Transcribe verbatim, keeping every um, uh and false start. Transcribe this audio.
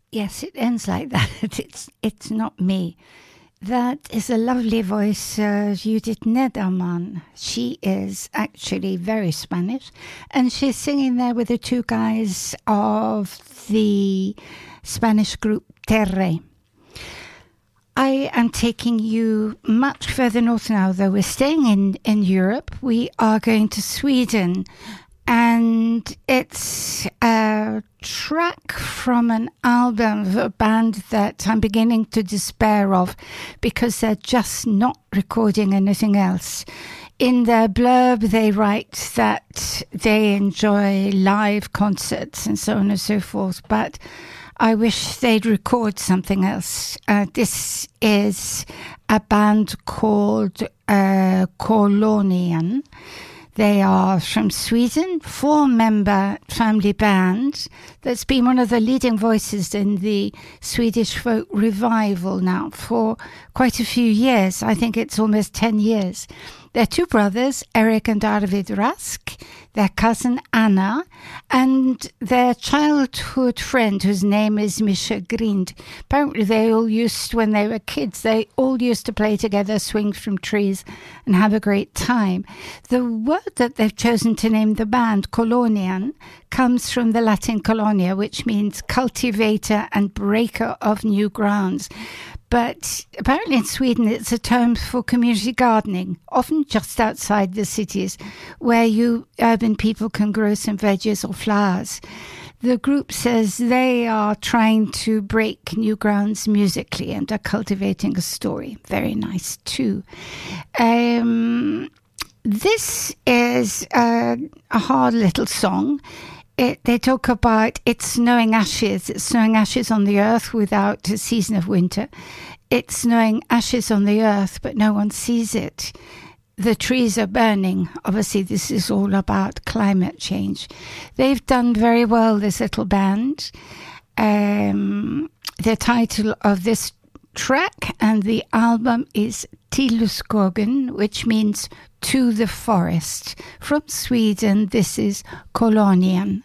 Yes, it ends like that. It's it's not me. That is a lovely voice, uh, Judith Nederman. She is actually very Spanish, and she's singing there with the two guys of the Spanish group Terre. I am taking you much further north now, though. We're staying in, in Europe. We are going to Sweden, and it's a track from an album of a band that I'm beginning to despair of because they're just not recording anything else. In their blurb, they write that they enjoy live concerts and so on and so forth, but I wish they'd record something else. Uh, this is a band called uh, Kolonian. They are from Sweden, four-member family band that's been one of the leading voices in the Swedish folk revival now for quite a few years. I think it's almost ten years. They're two brothers, Eric and Arvid Rask, their cousin Anna, and their childhood friend whose name is Mischa Grind. Apparently they all used, when they were kids, they all used to play together, swing from trees and have a great time. The word that they've chosen to name the band, Kolonian, comes from the Latin colonia, which means cultivator and breaker of new grounds. But apparently in Sweden, it's a term for community gardening, often just outside the cities, where you urban people can grow some veggies or flowers. The group says they are trying to break new grounds musically and are cultivating a story. Very nice, too. Um, this is a, a hard little song. It, they talk about it's snowing ashes. It's snowing ashes on the earth without a season of winter. It's snowing ashes on the earth, but no one sees it. The trees are burning. Obviously, this is all about climate change. They've done very well, this little band. Um, the title of this track and the album is Tilluskogen, which means to the forest. From Sweden, this is Kolonian.